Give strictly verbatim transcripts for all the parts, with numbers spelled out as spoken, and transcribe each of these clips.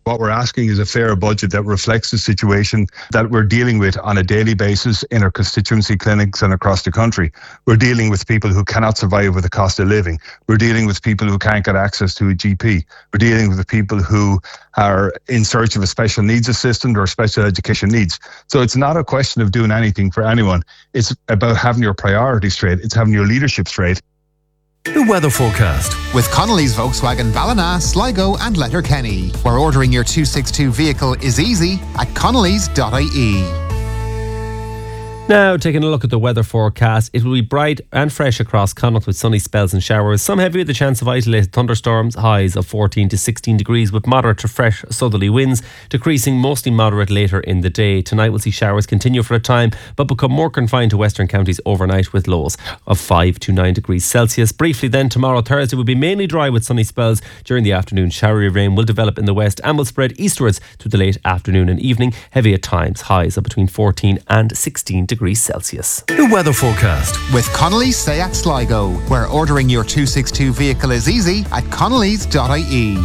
What we're asking is a fair budget that reflects the situation that we're dealing with on a daily basis in our constituency clinics and across the country. We're dealing with people who cannot survive with the cost of living. We're dealing with people who can't get access to a G P. We're dealing with people who are in search of a special needs assistant or special education needs. So it's not a question of doing anything for anyone. It's about having your priorities straight. It's having your leadership straight. The weather forecast with Connolly's Volkswagen Ballina, Sligo and Letterkenny, where ordering your two sixty-two vehicle is easy at connellys dot I E. Now, taking a look at the weather forecast, it will be bright and fresh across Connacht with sunny spells and showers. Some heavy with the chance of isolated thunderstorms, highs of fourteen to sixteen degrees with moderate to fresh southerly winds, decreasing mostly moderate later in the day. Tonight we'll see showers continue for a time, but become more confined to western counties overnight with lows of five to nine degrees Celsius. Briefly then, tomorrow Thursday will be mainly dry with sunny spells during the afternoon. Showery rain will develop in the west and will spread eastwards through the late afternoon and evening. Heavy at times, highs of between fourteen and sixteen degrees Celsius. The weather forecast with Connolly's Seat Sligo, where ordering your two sixty-two vehicle is easy at connellys dot I E.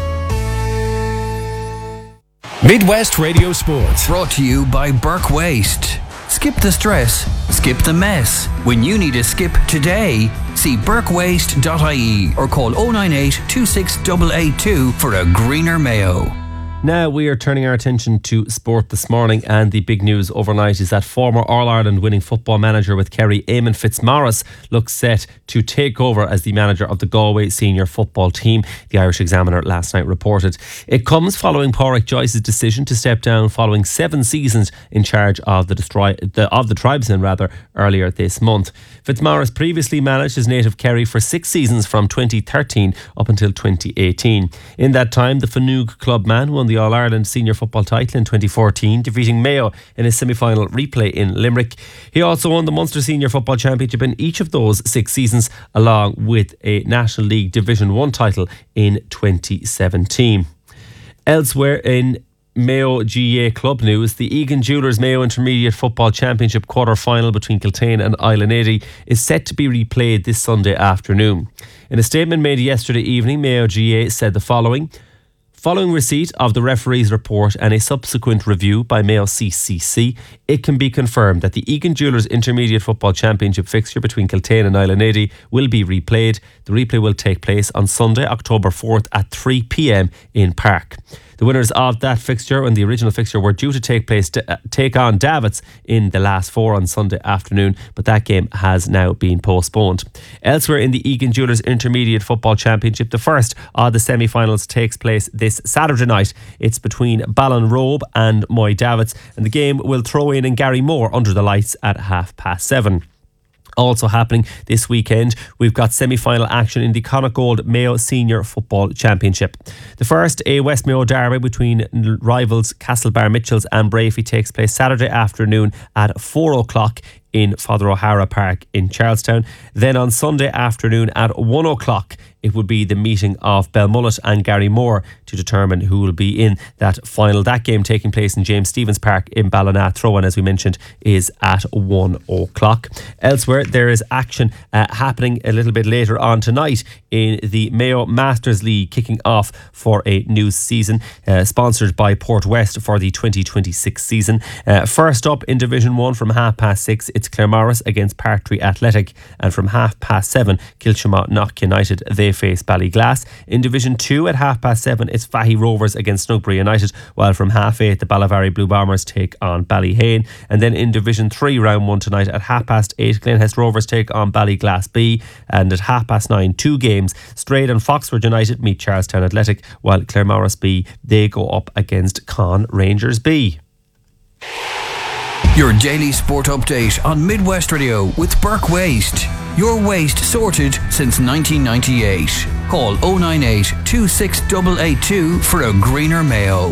Midwest Radio Sports, brought to you by Burke Waste. Skip the stress, skip the mess. When you need a skip today, see burke waste dot I E or call oh nine eight, two six eight eight two for a greener Mayo. Now we are turning our attention to sport this morning, and the big news overnight is that former All-Ireland winning football manager with Kerry, Eamon Fitzmaurice, looks set to take over as the manager of the Galway senior football team, the Irish Examiner last night reported. It comes following Pádraig Joyce's decision to step down following seven seasons in charge of the, destroy, the of the tribesmen rather earlier this month. Fitzmaurice previously managed his native Kerry for six seasons from twenty thirteen up until twenty eighteen. In that time, the Fanug club man won the All-Ireland senior football title in twenty fourteen, defeating Mayo in his semi-final replay in Limerick. He also won the Munster Senior Football Championship in each of those six seasons, along with a National League Division one title in twenty seventeen. Elsewhere in Mayo G A A club news, the Egan Jewellers Mayo Intermediate Football Championship quarter-final between Kiltane and Island is set to be replayed this Sunday afternoon. In a statement made yesterday evening, Mayo G A A said the following: following receipt of the referee's report and a subsequent review by Mayo C C C, it can be confirmed that the Egan Jewellers Intermediate Football Championship fixture between Kiltane and Island will be replayed. The replay will take place on Sunday, October fourth at three p.m. in Park. The winners of that fixture and the original fixture were due to take place to uh, take on Davits in the last four on Sunday afternoon, but that game has now been postponed. Elsewhere in the Egan Jewellers Intermediate Football Championship, the first of the semi-finals takes place this Saturday night. It's between Ballinrobe and Moy Davits, and the game will throw in in Gary Moore under the lights at half past seven. Also happening this weekend, we've got semi-final action in the Connacht Gold Mayo Senior Football Championship. The first, a West Mayo derby between rivals Castlebar Mitchells and Brafey, takes place Saturday afternoon at four o'clock in Father O'Hara Park in Charlestown. Then on Sunday afternoon at one o'clock, it would be the meeting of Belmullet and Gary Moore to determine who will be in that final. That game taking place in James Stephens Park in Ballina. Throw-in, as we mentioned, is at one o'clock. Elsewhere, there is action uh, happening a little bit later on tonight in the Mayo Masters League, kicking off for a new season, uh, sponsored by Port West for the twenty twenty-six season. Uh, first up in Division one from half past six, it's Claremorris against Partry Athletic, and from half past seven, Kilchama Knock United, they face Ballyglass. In Division two at half past seven, it's Fahy Rovers against Snugbury United, while from half eight, the Ballavary Blue Bombers take on Ballyhane. And then in Division three, round one tonight at half past eight, Glenhest Rovers take on Ballyglass B, and at half past nine, two games, Strayed and Foxford United meet Charlestown Athletic, while Claremorris B, they go up against Con Rangers B. Your daily sport update on Midwest Radio with Burke Waste. Your waste sorted since nineteen ninety-eight. Call oh nine eight, two six eight eight two for a greener Mayo.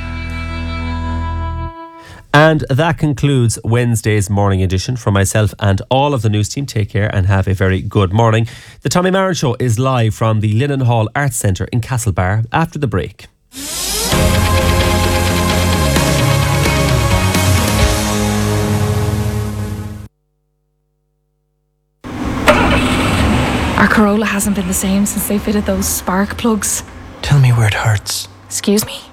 And that concludes Wednesday's morning edition. From myself and all of the news team, take care and have a very good morning. The Tommy Maron Show is live from the Linen Hall Arts Centre in Castlebar after the break. Our Corolla hasn't been the same since they fitted those spark plugs. Tell me where it hurts. Excuse me?